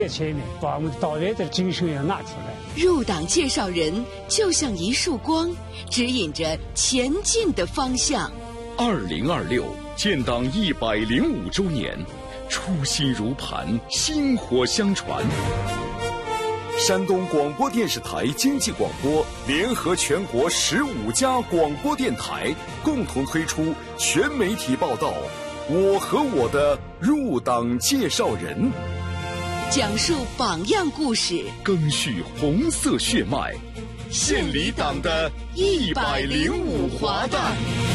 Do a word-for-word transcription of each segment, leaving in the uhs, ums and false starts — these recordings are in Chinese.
前面把我们党员的精神要拿出来。 入党介绍人就像一束光，指引着前进的方向。 二零二六建党一百零五周年，初心如磐，薪火相传。山东广播电视台经济广播联合全国十五家广播电台，共同推出全媒体报道《我和我的入党介绍人》， 讲述榜样故事， 赓续红色血脉，献礼党的一百零五华诞。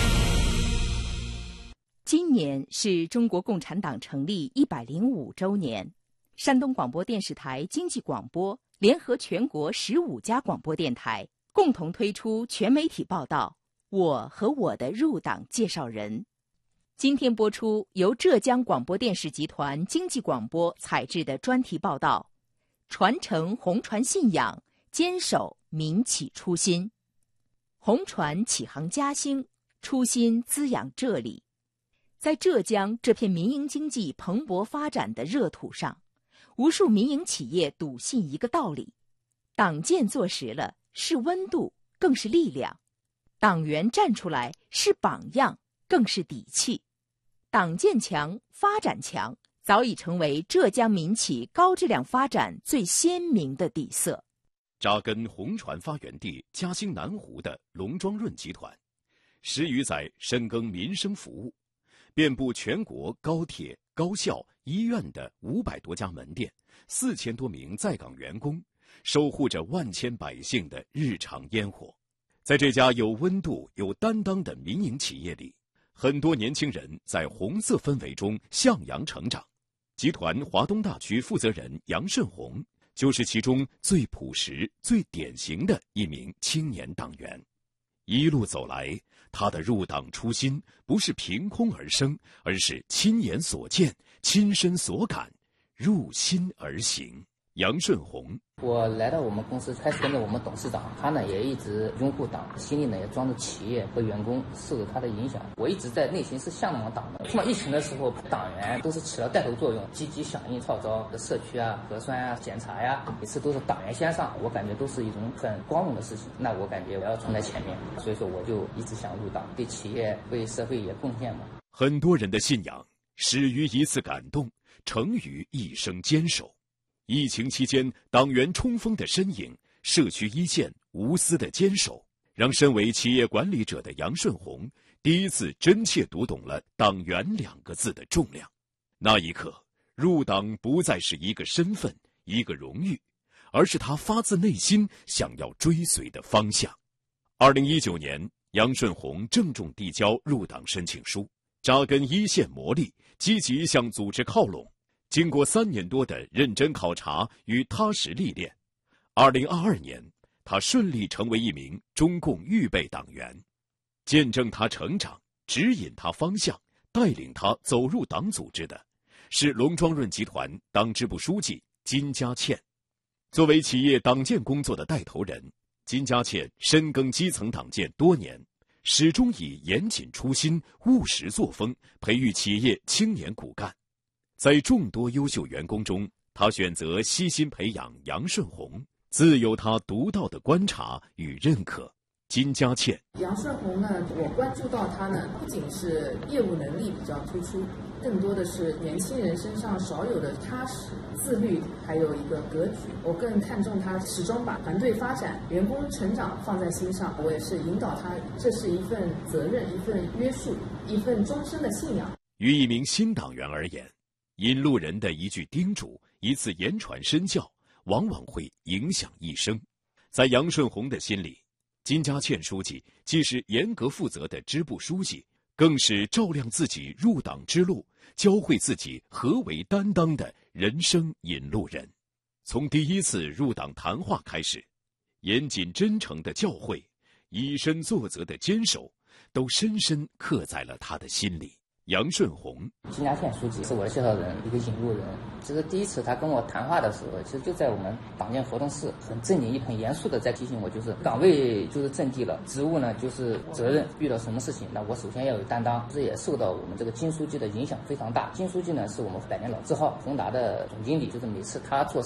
今年是中国共产党成立一百零五周年，山东广播电视台经济广播联合全国十五家广播电台，共同推出全媒体报道《我和我的入党介绍人》。今天播出由浙江广播电视集团经济广播采制的专题报道，传承红船信仰，坚守民企初心。红船启航嘉兴，初心滋养浙里。在浙江这片民营经济蓬勃发展的热土上，无数民营企业笃信一个道理：党建做实了，是温度，更是力量；党员站出来，是榜样，更是底气。党建强，发展强，早已成为浙江民企高质量发展最鲜明的底色。 扎根红船发源地嘉兴南湖的龙庄润集团，十余载深耕民生服务，遍布全国高铁、高校、医院的五百多家门店，四千多名在岗员工，守护着万千百姓的日常烟火。在这家有温度、有担当的民营企业里，很多年轻人在红色氛围中向阳成长。集团华东大区负责人杨顺红就是其中最朴实、最典型的一名青年党员。一路走来，他的入党初心不是凭空而生，而是亲眼所见、亲身所感，入心而行。杨顺红， 我来到我们公司，开始跟着我们董事长，他呢也一直拥护党，心里呢也装着企业和员工，受他的影响。我一直在内心是向往党的。碰到疫情的时候，党员都是起了带头作用，积极响应号召，社区啊、核酸啊、检查呀、啊，每次都是党员先上，我感觉都是一种很光荣的事情。那我感觉我要冲在前面，所以说我就一直想入党，对企业、为社会也贡献嘛。 很多人的信仰始于一次感动，成于一生坚守。疫情期间，党员冲锋的身影，社区一线无私的坚守，让身为企业管理者的杨顺红第一次真切读懂了党员两个字的重量。那一刻，入党不再是一个身份、一个荣誉，而是他发自内心想要追随的方向。二零一九年，杨顺红郑重递交入党申请书，扎根一线磨砺，积极向组织靠拢。经过三年多的认真考察与踏实历练，二零二二年，他顺利成为一名中共预备党员。见证他成长、指引他方向、带领他走入党组织的，是龙庄润集团党支部书记金家倩。作为企业党建工作的带头人，金家倩深耕基层党建多年，始终以严谨初心、务实作风培育企业青年骨干。在众多优秀员工中，他选择悉心培养杨顺红，自有他独到的观察与认可。金家倩， 杨顺红呢，我关注到他呢，不仅是业务能力比较突出，更多的是年轻人身上少有的踏实、自律，还有一个格局。我更看重他始终把团队发展、员工成长放在心上。我也是引导他，这是一份责任、一份约束、一份终身的信仰。 于一名新党员而言，引路人的一句叮嘱、一次言传身教，往往会影响一生。在杨顺红的心里，金家倩书记既是严格负责的支部书记，更是照亮自己入党之路、教会自己何为担当的人生引路人。从第一次入党谈话开始，严谨真诚的教诲、以身作则的坚守，都深深刻在了他的心里。 杨顺红。 金家县书记是我的介绍人，一个引路人。其实第一次他跟我谈话的时候，其实就在我们党建活动室，很正经、很严肃的在提醒我，就是岗位就是阵地了，职务呢就是责任，遇到什么事情，那我首先要有担当。这也受到我们这个金书记的影响非常大。金书记呢是我们百年老字号宏达的总经理，就是每次他做